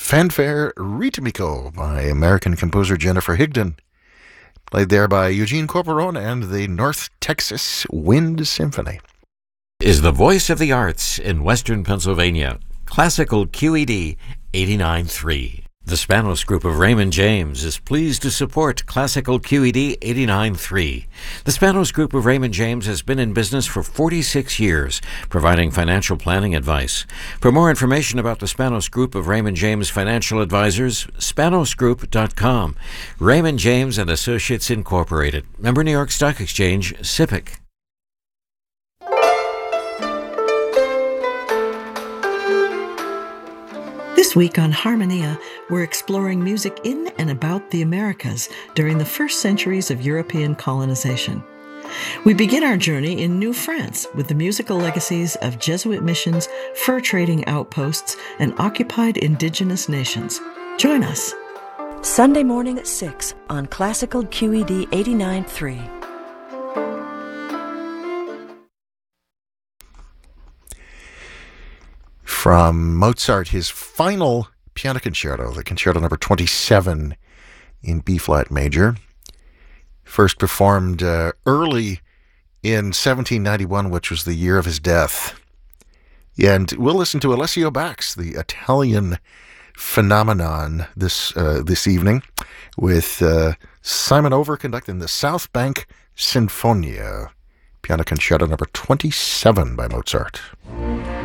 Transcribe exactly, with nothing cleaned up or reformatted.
Fanfare Ritmico by American composer Jennifer Higdon, played there by Eugene Corporon and the North Texas Wind Symphony. Is the voice of the arts in Western Pennsylvania. Classical Q E D eighty-nine point three. The Spanos Group of Raymond James is pleased to support Classical Q E D eighty-nine point three. The Spanos Group of Raymond James has been in business for forty-six years, providing financial planning advice. For more information about the Spanos Group of Raymond James Financial Advisors, spanos group dot com. Raymond James and Associates Incorporated. Member New York Stock Exchange, S I P C. This week on Harmonia, we're exploring music in and about the Americas during the first centuries of European colonization. We begin our journey in New France with the musical legacies of Jesuit missions, fur trading outposts, and occupied indigenous nations. Join us. Sunday morning at six on Classical Q E D eighty-nine point three. From Mozart, his final piano concerto, the concerto number twenty-seven in B-flat major, first performed uh, early in seventeen ninety-one, which was the year of his death. And we'll listen to Alessio Bax, the Italian phenomenon, this uh, this evening, with uh, Simon Over conducting the South Bank Sinfonia, piano concerto number twenty-seven by Mozart.